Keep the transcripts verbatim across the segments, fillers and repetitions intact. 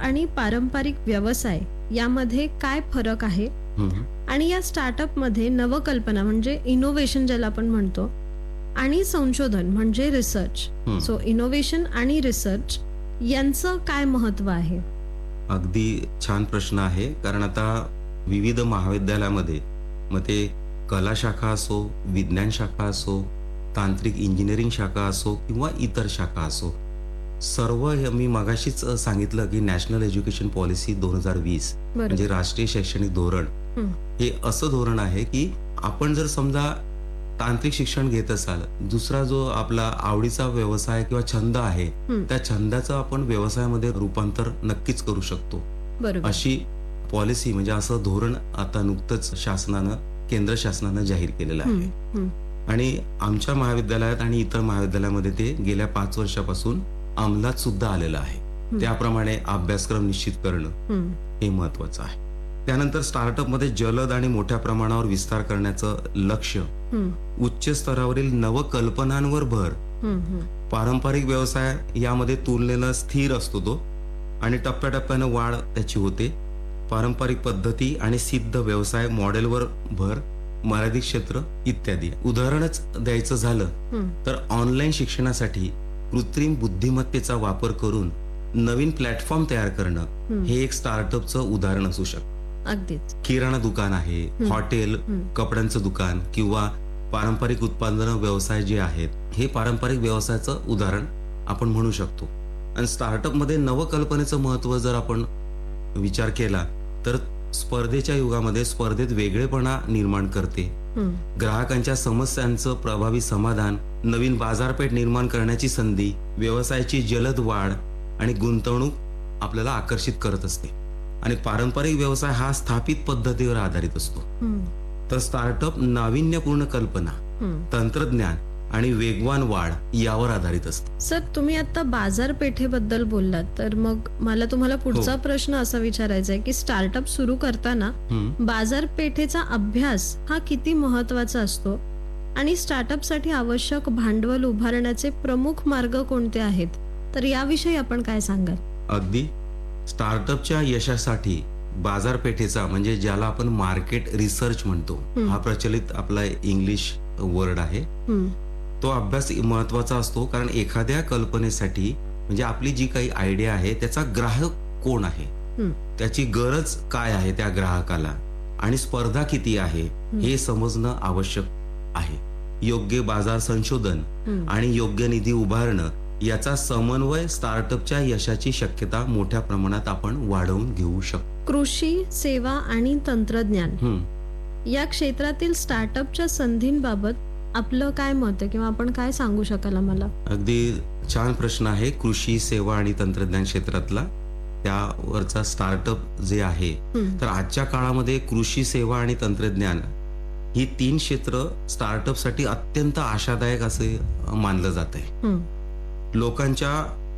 आणि पारंपरिक व्यवसाय यामध्ये काय फरक आहे हम्म. आणि या स्टार्टअप मध्ये नवकल्पना म्हणजे इनोव्हेशन ज्याला आपण म्हणतो आणि संशोधन म्हणजे रिसर्च. हम्म. सो इनोव्हेशन आणि रिसर्च यांचं काय महत्व आहे? अगदी छान प्रश्न आहे. कारण आता विविध महाविद्यालयामध्ये मग ते कला शाखा असो, विज्ञान शाखा असो, तांत्रिक इंजिनिअरिंग शाखा असो किंवा इतर शाखा असो, सर्व हे मी मगाशीच अ, सांगितलं की नॅशनल एज्युकेशन पॉलिसी दोन हजार वीस म्हणजे बरोबर. राष्ट्रीय शैक्षणिक धोरण हं, हे असं धोरण आहे की आपण जर समजा तांत्रिक शिक्षण घेत असाल, दुसरा जो आपला आवडीचा व्यवसाय किंवा छंद आहे, हं. त्या छंदाचं आपण व्यवसायामध्ये रूपांतर नक्कीच करू शकतो. बरोबर. अशी पॉलिसी म्हणजे असं धोरण आता नुकतंच शासनानं केंद्र शासनानं जाहीर केलेलं हं, आहे. हं, आणि आमच्या महाविद्यालयात आणि इतर महाविद्यालयामध्ये ते गेल्या पाच वर्षापासून अंमलात सुद्धा आलेलं आहे. हं. त्याप्रमाणे अभ्यासक्रम निश्चित करणं हं, हे महत्वाचं आहे. त्यानंतर स्टार्टअपमध्ये जलद आणि मोठ्या प्रमाणावर विस्तार करण्याचं लक्ष्य, हं, उच्च स्तरावरील नवकल्पनांवर भर, हं, हं. पारंपरिक व्यवसाय यामध्ये तुलनेनं स्थिर असतो तो आणि टप्प्याटप्प्यानं वाढ त्याची होते. पारंपरिक पद्धती आणि सिद्ध व्यवसाय मॉडेलवर भर, मर्यादित क्षेत्र इत्यादी. उदाहरणच द्यायचं झालं हं. तर ऑनलाईन शिक्षणासाठी कृत्रिम बुद्धिमत्तेचा वापर करून नवीन प्लॅटफॉर्म तयार करणं हं. हे एक स्टार्टअपचं उदाहरण असू शकतं. अगदीच. किराणा दुकान आहे, हं. हॉटेल, हं. कपड्यांचं दुकान किंवा पारंपरिक उत्पादन व्यवसाय जे आहेत, हे पारंपरिक व्यवसायाचं उदाहरण आपण म्हणू शकतो. आणि स्टार्टअपमध्ये नवकल्पनेचं महत्व जर आपण विचार केला तर स्पर्धेच्या युगामध्ये स्पर्धेत वेगळेपणा निर्माण करते. हं, ग्राहकांच्या समस्यांचं प्रभावी समाधान, नवीन बाजारपेठ निर्माण करण्याची संधी, व्यवसायाची जलद वाढ आणि गुंतवणूक आपल्याला आकर्षित करत असते. आणि पारंपरिक व्यवसाय हा स्थापित पद्धतीवर आधारित असतो. हं, तर स्टार्टअप नाविन्यपूर्ण कल्पना, हं. तंत्रज्ञान आणि वेगवान वाढ यावर आधारित असतं. सर, तुम्ही आता बाजारपेठेबद्दल बोललात, तर मग मला तुम्हाला पुढचा हो. प्रश्न असा विचारायचा आहे की स्टार्टअप सुरू करताना हम्म. बाजारपेठेचा अभ्यास हा किती महत्वाचा असतो आणि स्टार्टअपसाठी आवश्यक भांडवल उभारण्याचे प्रमुख मार्ग कोणते आहेत? तर याविषयी आपण काय सांगाल? अगदी. स्टार्टअपच्या यशासाठी बाजारपेठेचा म्हणजे ज्याला आपण मार्केट रिसर्च म्हणतो, हं. हा प्रचलित आपला इंग्लिश वर्ड आहे, हं, तो अभ्यास महत्वाचा असतो. कारण एखाद्या कल्पनेसाठी म्हणजे आपली जी काही आयडिया आहे त्याचा ग्राहक कोण आहे, हं. त्याची गरज काय आहे त्या ग्राहकाला आणि स्पर्धा किती आहे हे समजणं आवश्यक आहे. योग्य बाजार संशोधन हं. आणि योग्य निधी उभारणं याचा समन्वय स्टार्टअपच्या यशाची शक्यता मोठ्या प्रमाणात आपण वाढवून घेऊ शकतो. कृषी, सेवा आणि तंत्रज्ञान हम्म. या क्षेत्रातील स्टार्टअपच्या संधींबाबत आपलं काय मत आहे किंवा आपण काय सांगू शकाल आम्हाला? अगदी छान प्रश्न आहे. कृषी, सेवा आणि तंत्रज्ञान क्षेत्रातला त्यावरचा स्टार्टअप जे आहे, हं, तर आजच्या काळामध्ये कृषी, सेवा आणि तंत्रज्ञान ही तीन क्षेत्र स्टार्टअपसाठी अत्यंत आशादायक असे मानलं जात आहे. हं, लोकांच्या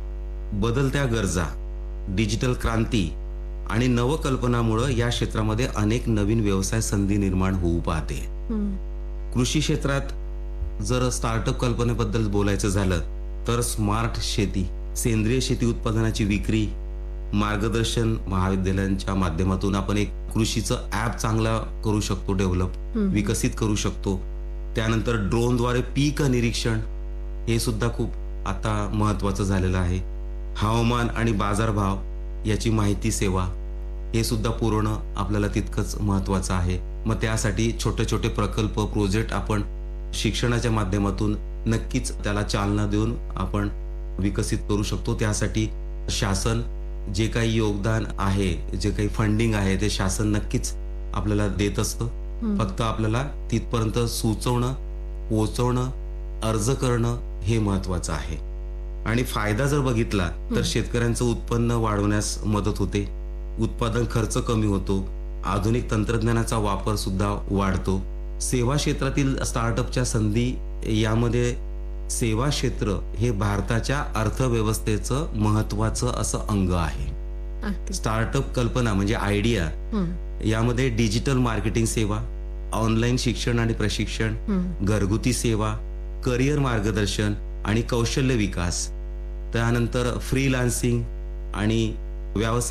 बदलत्या गरजा, डिजिटल क्रांती आणि नवकल्पनामुळं या क्षेत्रामध्ये अनेक नवीन व्यवसाय संधी निर्माण होऊ पाहते. हं, कृषी क्षेत्रात जर स्टार्टअप कल्पनेबद्दल बोलायचं झालं तर स्मार्ट शेती, सेंद्रिय शेती उत्पादनाची विक्री, मार्गदर्शन महाविद्यालयांच्या माध्यमातून आपण एक कृषीचं ॲप चांगला करू शकतो, डेव्हलप हं. विकसित करू शकतो. त्यानंतर ड्रोनद्वारे पीक निरीक्षण हे सुद्धा खूप आता महत्वाचं झालेलं आहे. हवामान आणि बाजारभाव याची माहिती सेवा हे सुद्धा पुरवणं आपल्याला तितकंच महत्वाचं आहे. मग त्यासाठी छोटे छोटे प्रकल्प, प्रोजेक्ट आपण शिक्षणाच्या माध्यमातून नक्कीच त्याला चालना देऊन आपण विकसित करू शकतो. त्यासाठी शासन जे काही योगदान आहे, जे काही फंडिंग आहे ते शासन नक्कीच आपल्याला देत असतं. हं. फक्त आपल्याला तिथपर्यंत सुचवणं, पोहोचवणं, अर्ज करणं हे महत्वाचं आहे. आणि फायदा जर बघितला तर हं. शेतकऱ्यांचं उत्पन्न वाढवण्यास मदत होते, उत्पादन खर्च कमी होतो, आधुनिक तंत्रज्ञानाचा वापर सुद्धा वाढतो. सेवा क्षेत्रातील स्टार्टअपच्या संधी यामध्ये सेवा क्षेत्र हे भारताच्या अर्थव्यवस्थेचं महत्वाचं असं अंग आहे. अगदी. स्टार्टअप कल्पना म्हणजे आयडिया हं, यामध्ये डिजिटल मार्केटिंग सेवा, ऑनलाईन शिक्षण आणि प्रशिक्षण, हं. घरगुती सेवा, करिअर मार्गदर्शन आणि कौशल्य विकास, त्यानंतर फ्रीलान्सिंग आणि व्यावसायिक